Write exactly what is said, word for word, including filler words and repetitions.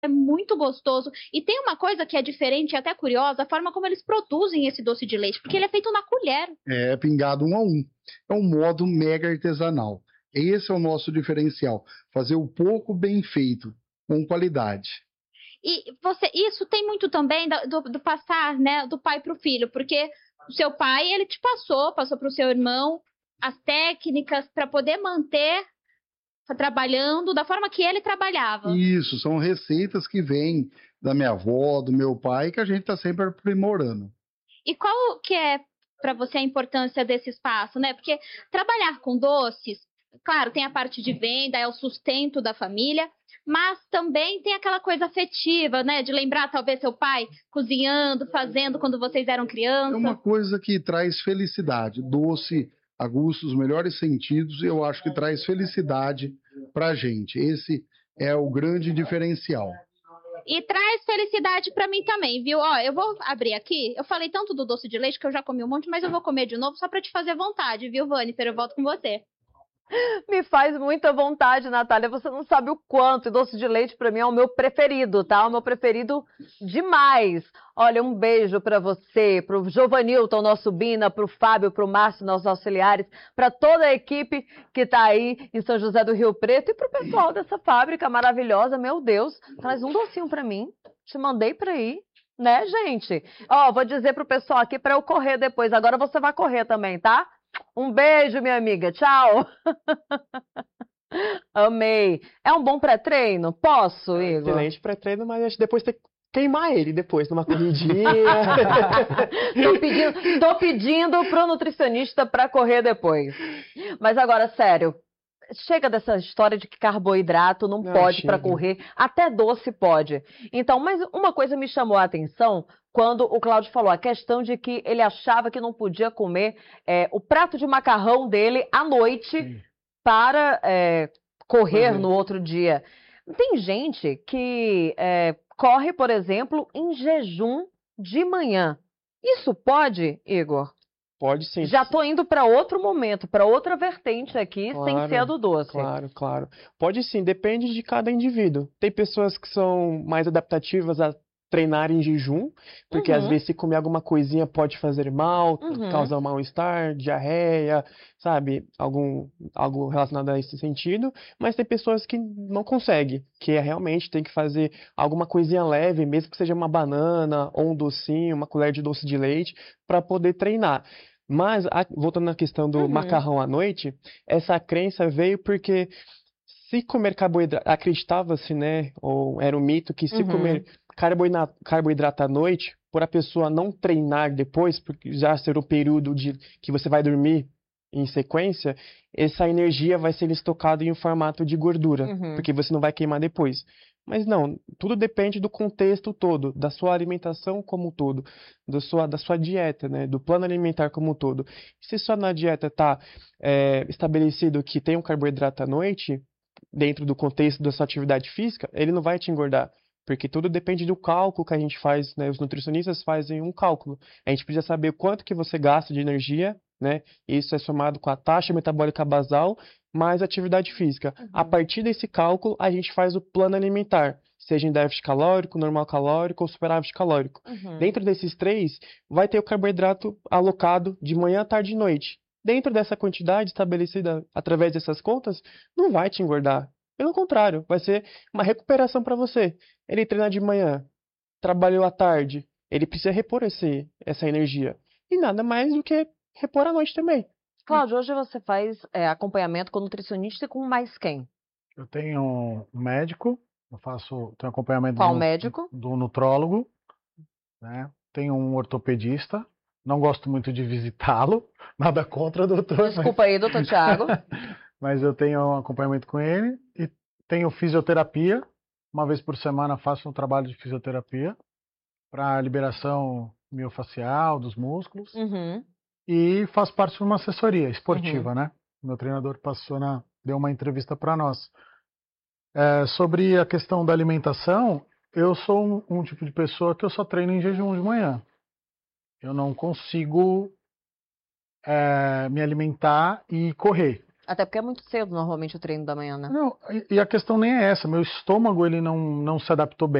é muito gostoso. E tem uma coisa que é diferente e até curiosa, a forma como eles produzem esse doce de leite, porque ele é feito na colher. É pingado um a um. É um modo mega artesanal. Esse é o nosso diferencial. Fazer o pouco bem feito, com qualidade. E você, isso tem muito também do, do passar, né, do pai para o filho, porque o seu pai, ele te passou, passou para o seu irmão as técnicas para poder manter trabalhando da forma que ele trabalhava. Isso, são receitas que vêm da minha avó, do meu pai, que a gente está sempre aprimorando. E qual que é para você a importância desse espaço, né? Porque trabalhar com doces, claro, tem a parte de venda, é o sustento da família, mas também tem aquela coisa afetiva, né? De lembrar talvez seu pai cozinhando, fazendo quando vocês eram crianças. É uma coisa que traz felicidade. Doce, aguça os melhores sentidos, eu acho que traz felicidade para a gente. Esse é o grande diferencial. E traz felicidade para mim também, viu? Ó, eu vou abrir aqui. Eu falei tanto do doce de leite que eu já comi um monte, mas eu vou comer de novo só para te fazer vontade, viu, Vanifer? Eu volto com você. Me faz muita vontade, Natália. Você não sabe o quanto. E doce de leite para mim é o meu preferido, tá? O meu preferido demais. Olha, um beijo para você, para o Jovanilton, nosso Bina, para o Fábio, para o Márcio, nossos auxiliares, para toda a equipe que está aí em São José do Rio Preto e para o pessoal dessa fábrica maravilhosa. Meu Deus, traz um docinho para mim. Te mandei para ir. Né, gente? Ó, vou dizer pro pessoal aqui para eu correr depois. Agora você vai correr também, tá? Um beijo, minha amiga. Tchau. Amei. É um bom pré-treino? Posso, É Igor? excelente pré-treino, mas acho que depois tem que queimar ele depois, numa corridinha. Tô pedindo, tô pedindo pro nutricionista para correr depois. Mas agora, sério, chega dessa história de que carboidrato não, Não, pode para chega. correr, até doce pode. Então, mas uma coisa me chamou a atenção quando o Cláudio falou a questão de que ele achava que não podia comer é, o prato de macarrão dele à noite Sim. para é, correr Uhum. no outro dia. Tem gente que é, corre, por exemplo, em jejum de manhã. Isso pode, Igor? Pode sim. Já tô indo para outro momento, para outra vertente aqui, sem Claro, ser a do doce. Claro, claro. Pode sim, depende de cada indivíduo. Tem pessoas que são mais adaptativas a treinar em jejum, porque às Uhum. vezes se comer alguma coisinha pode fazer mal, Uhum. causar mal-estar, diarreia, sabe? Algum, algo relacionado a esse sentido. Mas tem pessoas que não conseguem, que é realmente tem que fazer alguma coisinha leve, mesmo que seja uma banana ou um docinho, uma colher de doce de leite, para poder treinar. Mas, a- voltando na questão do Uhum. macarrão à noite, essa crença veio porque se comer carboidrato, acreditava-se, né, ou era um mito que se Uhum. comer carboina- carboidrato à noite, por a pessoa não treinar depois, porque já ser o período de que você vai dormir em sequência, essa energia vai ser estocada em um formato de gordura, Uhum. porque você não vai queimar depois. Mas não, tudo depende do contexto todo, da sua alimentação como um todo, da sua, da sua dieta, né, do plano alimentar como um todo. Se só na dieta está estabelecido que tem um carboidrato à noite, dentro do contexto da sua atividade física, ele não vai te engordar. Porque tudo depende do cálculo que a gente faz, né? Os nutricionistas fazem um cálculo. A gente precisa saber quanto que você gasta de energia, né? Isso é somado com a taxa metabólica basal mais a atividade física. Uhum. A partir desse cálculo, a gente faz o plano alimentar, seja em déficit calórico, normal calórico ou superávit calórico. Uhum. Dentro desses três, vai ter o carboidrato alocado de manhã, tarde e noite. Dentro dessa quantidade estabelecida através dessas contas, não vai te engordar. Pelo contrário, vai ser uma recuperação para você. Ele treina de manhã, trabalhou à tarde, ele precisa repor esse, essa energia. E nada mais do que repor à noite também. Cláudio, hoje você faz é, acompanhamento com nutricionista e com mais quem? Eu tenho um médico, eu faço tenho acompanhamento Qual do, médico? do nutrólogo, né? Tenho um ortopedista, não gosto muito de visitá-lo, nada contra, doutor. Desculpa aí, doutor Tiago. Mas eu tenho um acompanhamento com ele e tenho fisioterapia. Uma vez por semana faço um trabalho de fisioterapia para liberação miofacial dos músculos. Uhum. E faço parte de uma assessoria esportiva, Uhum. né? Meu treinador passou na, deu uma entrevista para nós. É, sobre a questão da alimentação, eu sou um, um tipo de pessoa que eu só treino em jejum de manhã. Eu não consigo é, me alimentar e correr. Até porque é muito cedo, normalmente, o treino da manhã, né? Não, e- e a questão nem é essa. Meu estômago, ele não, não se adaptou bem.